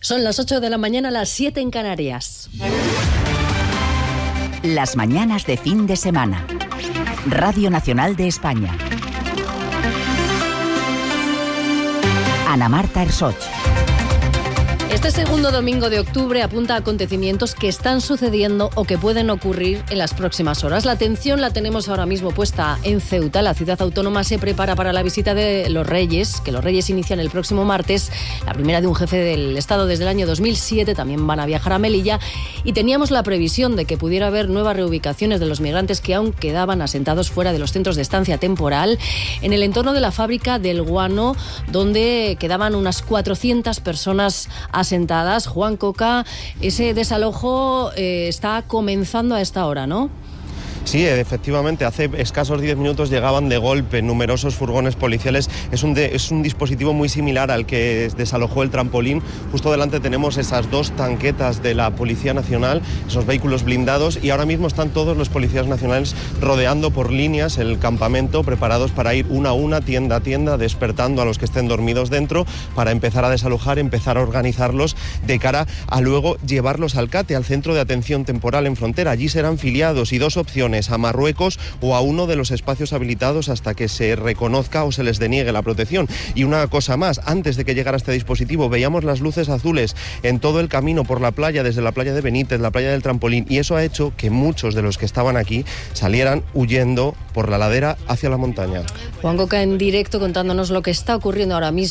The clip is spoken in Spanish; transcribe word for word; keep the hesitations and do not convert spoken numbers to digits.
Son las ocho de la mañana, las siete en Canarias. Las mañanas de fin de semana. Radio Nacional de España. Ana Marta Ersoch. Este segundo domingo de octubre apunta a acontecimientos que están sucediendo o que pueden ocurrir en las próximas horas. La atención la tenemos ahora mismo puesta en Ceuta. La ciudad autónoma se prepara para la visita de los Reyes, que los Reyes inician el próximo martes. La primera de un jefe del Estado desde el año dos mil siete. También van a viajar a Melilla. Y teníamos la previsión de que pudiera haber nuevas reubicaciones de los migrantes que aún quedaban asentados fuera de los centros de estancia temporal, en el entorno de la fábrica del guano, donde quedaban unas cuatrocientas personas asentadas. Juan Coca, ese desalojo eh, está comenzando a esta hora, ¿no? Sí, efectivamente, hace escasos diez minutos llegaban de golpe numerosos furgones policiales. Es un, de, es un dispositivo muy similar al que desalojó el trampolín. Justo delante tenemos esas dos tanquetas de la Policía Nacional, esos vehículos blindados, y ahora mismo están todos los policías nacionales rodeando por líneas el campamento, preparados para ir una a una, tienda a tienda, despertando a los que estén dormidos dentro, para empezar a desalojar, empezar a organizarlos de cara a luego llevarlos al CATE, al Centro de Atención Temporal en Frontera. Allí serán filiados, y dos opciones: a Marruecos o a uno de los espacios habilitados hasta que se reconozca o se les deniegue la protección. Y una cosa más, antes de que llegara este dispositivo veíamos las luces azules en todo el camino por la playa, desde la playa de Benítez, la playa del Trampolín, y eso ha hecho que muchos de los que estaban aquí salieran huyendo por la ladera hacia la montaña. Juan Coca en directo contándonos lo que está ocurriendo ahora mismo